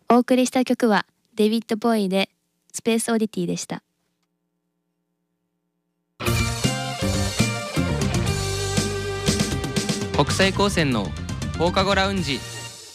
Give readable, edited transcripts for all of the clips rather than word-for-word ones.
お送りした曲はデビッド・ボーイでスペースオディティでした。 国際高専の放課後ラウンジ。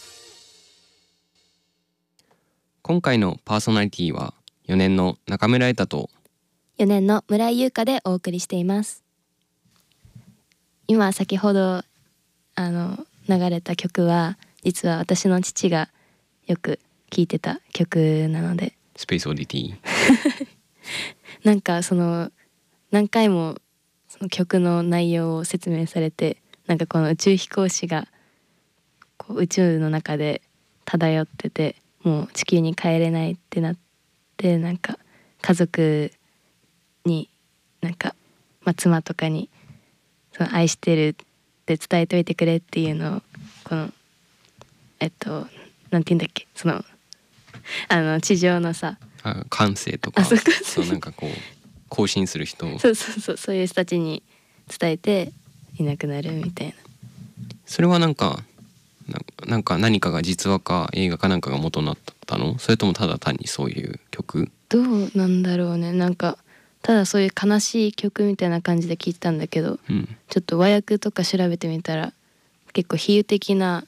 今回のパーソナリティは4年の中村瑛太と 4年の村井優香でお送りしています。今先ほど流れた曲は実は私の父がよく聴いてた曲なので、 スペースオディティなんか何回もその曲の内容を説明されて、なんかこの宇宙飛行士がこう宇宙の中で漂ってて、もう地球に帰れないってなって、なんか家族になんか、妻とかにその愛してるって伝えておいてくれっていうのを、このなんて言うんだっけ、その地上のさ、 感性とか、そうなんかこう更新する人、 そういう人たちに伝えていなくなるみたいな。 それはなんか何かが実話か映画かなんかが元になったの？それともただ単にそういう曲？ どうなんだろうね。なんかただそういう悲しい曲みたいな感じで聞いてたんだけど、ちょっと和訳とか調べてみたら結構比喩的な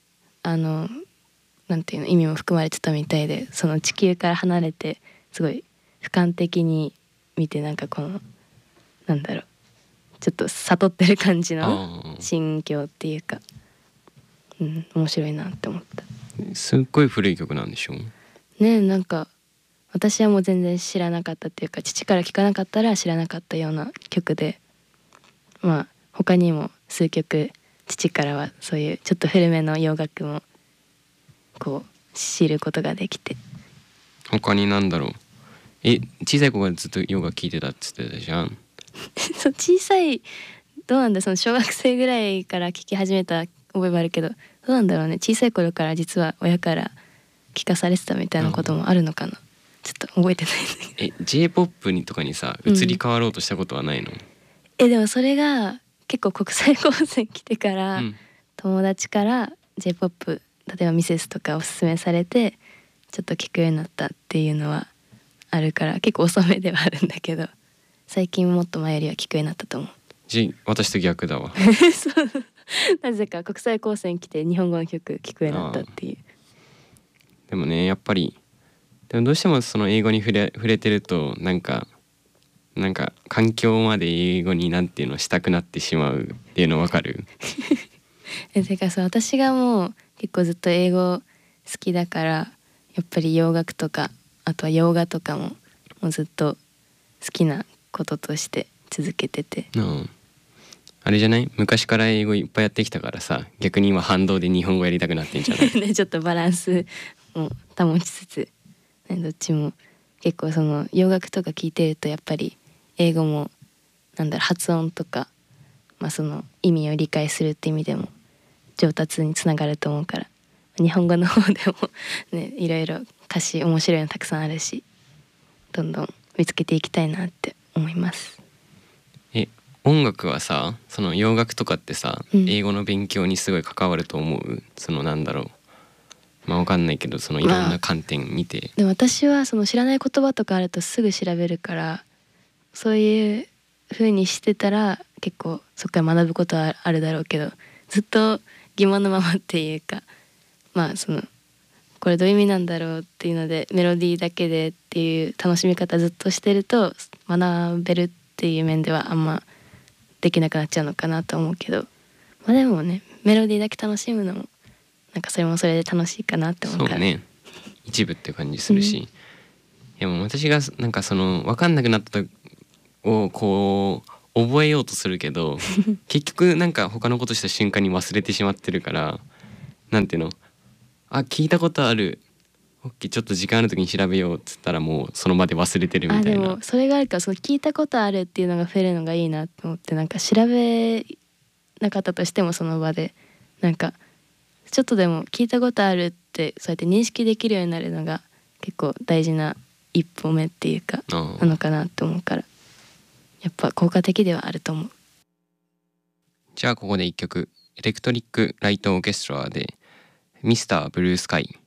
なんていうの意味も含まれてたみたいで、その地球から離れてすごい俯瞰的に見て、なんかこのなんだろう、ちょっと悟ってる感じの心境っていうか、面白いなって思った。 すっごい古い曲なんでしょね。なんか私はもう全然知らなかったっていうか、父から聞かなかったら知らなかったような曲で、他にも数曲父からはそういうちょっと古めの洋楽もこう知ることができて。 他になんだろう、小さい子がずっと洋楽聴いてたっつってたじゃんそう小さい、どうなんだ、その小学生ぐらいから聴き始めた覚えはあるけど、どうなんだろうね、小さい頃から実は親から聞かされてたみたいなこともあるのかな、ちょっと覚えてないんだけど。 J-POP にとかにさ移り変わろうとしたことはないの？ でもそれが結構国際高専来てから、友達から J-POP、 例えばミセスとかおすすめされてちょっと聞くようになったっていうのはあるから、結構遅めではあるんだけど、最近もっと前よりは聞くようになったと思う。 私と逆だわそうなぜか国際高専来て日本語の曲聞くようになったっていう。 でもね、やっぱりでもどうしてもその英語に触れてるとなんか環境まで英語になんていうのしたくなってしまうっていうの分かる？ てかさ、私がもう結構ずっと英語好きだから、やっぱり洋楽とかあとは洋画とかもずっと好きなこととして続けてて、 あれじゃない？昔から英語いっぱいやってきたからさ、逆に今反動で日本語やりたくなってんじゃない？ ね、ちょっとバランスも保ちつつ、ね、どっちも結構その洋楽とか聞いてるとやっぱり英語も発音とか、その意味を理解するって意味でも上達につながると思うから、日本語の方でもね、いろいろ歌詞面白いのたくさんあるし、どんどん見つけていきたいなって思います。 音楽はさ、その洋楽とかってさ、英語の勉強にすごい関わると思う？そのなんだろう、わかんないけど、そのいろんな観点見て、 でも私はその知らない言葉とかあるとすぐ調べるから、そういう風にしてたら結構そっから学ぶことはあるだろうけど、ずっと疑問のままっていうか、そのこれどういう意味なんだろうっていうのでメロディーだけでっていう楽しみ方ずっとしてると、学べるっていう面ではあんまできなくなっちゃうのかなと思うけど、でもね、メロディーだけ楽しむのもなんかそれもそれで楽しいかなって思うから。 そうね、一部って感じするし、でも私がなんかその分かんなくなったをこう覚えようとするけど結局なんか他のことした瞬間に忘れてしまってるから、なんていうの、聞いたことある、オッケー、ちょっと時間ある時に調べようっつったらもうその場で忘れてるみたいな。 でもそれがあるから、その聞いたことあるっていうのが増えるのがいいなと思って、なんか調べなかったとしてもその場でなんかちょっとでも聞いたことあるってそうやって認識できるようになるのが結構大事な一歩目っていうかなのかなって思うから、やっぱ効果的ではあると思う。 じゃあここで一曲、エレクトリック・ライト・オーケストラでミスター・ブルースカイ。